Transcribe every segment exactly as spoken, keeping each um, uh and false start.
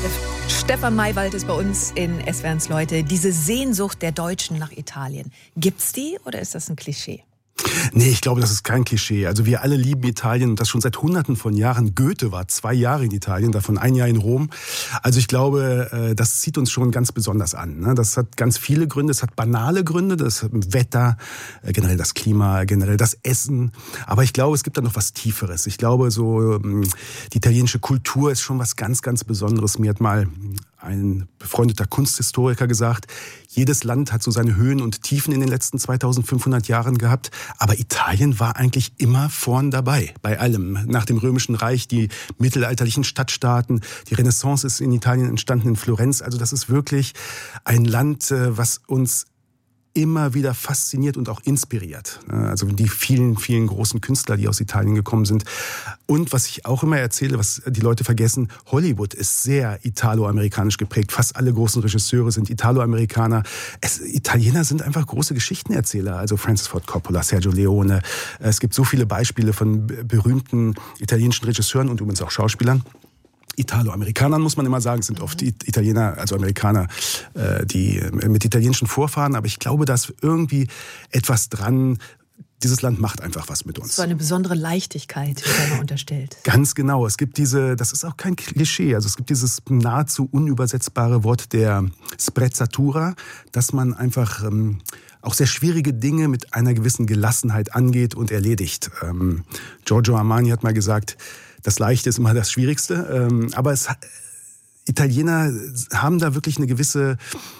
Stefan Maywald ist bei uns in S W R eins Leute. Diese Sehnsucht der Deutschen nach Italien, gibt's die oder ist das ein Klischee? Nee, ich glaube, das ist kein Klischee. Also wir alle lieben Italien und das schon seit Hunderten von Jahren. Goethe war zwei Jahre in Italien, davon ein Jahr in Rom. Also ich glaube, das zieht uns schon ganz besonders an. Das hat ganz viele Gründe. Es hat banale Gründe, das Wetter, generell das Klima, generell das Essen. Aber ich glaube, es gibt da noch was Tieferes. Ich glaube, so die italienische Kultur ist schon was ganz, ganz Besonderes. Mir hat mal ein befreundeter Kunsthistoriker gesagt, jedes Land hat so seine Höhen und Tiefen in den letzten zweitausendfünfhundert Jahren gehabt. Aber Italien war eigentlich immer vorn dabei, bei allem. Nach dem Römischen Reich, die mittelalterlichen Stadtstaaten, die Renaissance ist in Italien entstanden, in Florenz. Also das ist wirklich ein Land, was uns immer wieder fasziniert und auch inspiriert. Also die vielen, vielen großen Künstler, die aus Italien gekommen sind. Und was ich auch immer erzähle, was die Leute vergessen, Hollywood ist sehr italo-amerikanisch geprägt. Fast alle großen Regisseure sind Italo-Amerikaner. Es, Italiener sind einfach große Geschichtenerzähler. Also Francis Ford Coppola, Sergio Leone. Es gibt so viele Beispiele von berühmten italienischen Regisseuren und übrigens auch Schauspielern. Italo-Amerikanern, muss man immer sagen, sind oft Italiener, also Amerikaner, die mit italienischen Vorfahren. Aber ich glaube, da ist irgendwie etwas dran. Dieses Land macht einfach was mit uns. So eine besondere Leichtigkeit, die man unterstellt. Ganz genau. Es gibt diese, das ist auch kein Klischee, also es gibt dieses nahezu unübersetzbare Wort der Sprezzatura, dass man einfach ähm, auch sehr schwierige Dinge mit einer gewissen Gelassenheit angeht und erledigt. Ähm, Giorgio Armani hat mal gesagt, das Leichte ist immer das Schwierigste. Ähm, aber es, Italiener haben da wirklich eine gewisse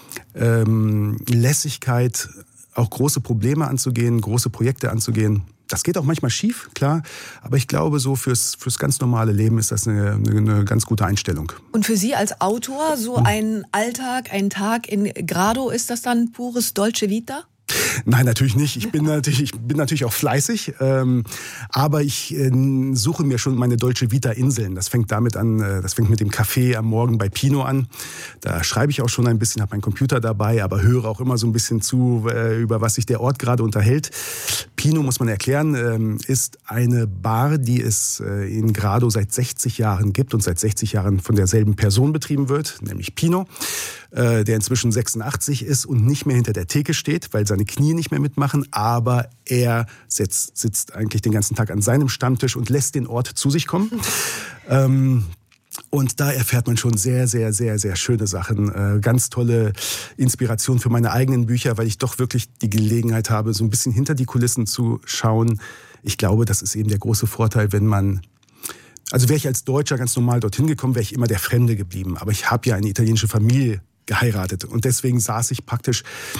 ähm, Lässigkeit, auch große Probleme anzugehen, große Projekte anzugehen. Das geht auch manchmal schief, klar. Aber ich glaube, so fürs, fürs ganz normale Leben ist das eine, eine, eine ganz gute Einstellung. Und für Sie als Autor, so ein Alltag, ein Tag in Grado, ist das dann pures Dolce Vita? Nein, natürlich nicht. Ich bin natürlich, ich bin natürlich auch fleißig, ähm, aber ich äh, suche mir schon meine Dolce Vita Inseln. Das fängt damit an, äh, das fängt mit dem Kaffee am Morgen bei Pino an. Da schreibe ich auch schon ein bisschen, habe meinen Computer dabei, aber höre auch immer so ein bisschen zu, äh, über was sich der Ort gerade unterhält. Pino, muss man erklären, ähm, ist eine Bar, die es äh, in Grado seit sechzig Jahren gibt und seit sechzig Jahren von derselben Person betrieben wird, nämlich Pino, äh, der inzwischen sechsundachtzig ist und nicht mehr hinter der Theke steht, weil seine Knie nicht mehr mitmachen, aber er sitzt, sitzt eigentlich den ganzen Tag an seinem Stammtisch und lässt den Ort zu sich kommen. ähm, Und da erfährt man schon sehr, sehr, sehr, sehr schöne Sachen. Äh, ganz tolle Inspiration für meine eigenen Bücher, weil ich doch wirklich die Gelegenheit habe, so ein bisschen hinter die Kulissen zu schauen. Ich glaube, das ist eben der große Vorteil, wenn man... Also wäre ich als Deutscher ganz normal dorthin gekommen, wäre ich immer der Fremde geblieben. Aber ich habe ja eine italienische Familie geheiratet. Und deswegen saß ich praktisch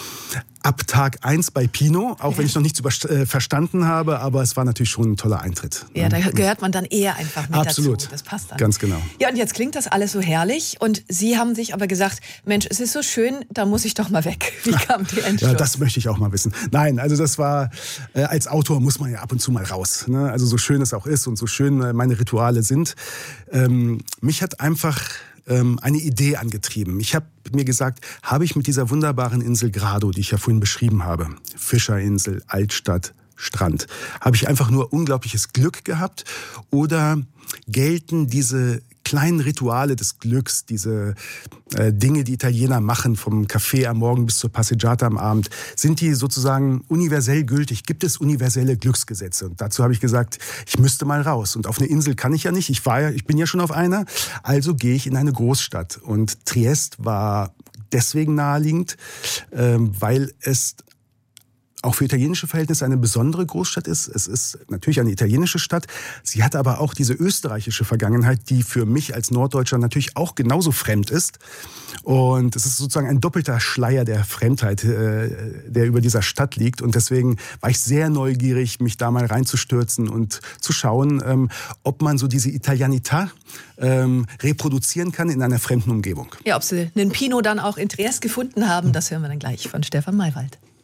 ab Tag eins bei Pino, auch wenn ich noch nichts über, äh, verstanden habe, aber es war natürlich schon ein toller Eintritt. Ja, da gehört man dann eher einfach mit Absolut. dazu. Das passt dann. Ganz genau. Ja, und jetzt klingt das alles so herrlich und Sie haben sich aber gesagt, Mensch, es ist so schön, da muss ich doch mal weg. Wie kam die Entschluss? Ja, das möchte ich auch mal wissen. Nein, also das war, äh, als Autor muss man ja ab und zu mal raus. Ne? Also so schön es auch ist und so schön äh, meine Rituale sind. Ähm, mich hat einfach eine Idee angetrieben. Ich habe mir gesagt, habe ich mit dieser wunderbaren Insel Grado, die ich ja vorhin beschrieben habe, Fischerinsel, Altstadt, Strand, habe ich einfach nur unglaubliches Glück gehabt oder gelten diese kleinen Rituale des Glücks, diese äh, Dinge, die Italiener machen, vom Kaffee am Morgen bis zur Passeggiata am Abend, sind die sozusagen universell gültig? Gibt es universelle Glücksgesetze? Und dazu habe ich gesagt, ich müsste mal raus. Und auf eine Insel kann ich ja nicht. Ich war ja, ich bin ja schon auf einer. Also gehe ich in eine Großstadt. Und Triest war deswegen naheliegend, äh, weil es auch für italienische Verhältnisse eine besondere Großstadt ist. Es ist natürlich eine italienische Stadt. Sie hat aber auch diese österreichische Vergangenheit, die für mich als Norddeutscher natürlich auch genauso fremd ist. Und es ist sozusagen ein doppelter Schleier der Fremdheit, der über dieser Stadt liegt. Und deswegen war ich sehr neugierig, mich da mal reinzustürzen und zu schauen, ob man so diese Italianità reproduzieren kann in einer fremden Umgebung. Ja, ob Sie einen Pino dann auch in Triest gefunden haben, das hören wir dann gleich von Stefan Maywald.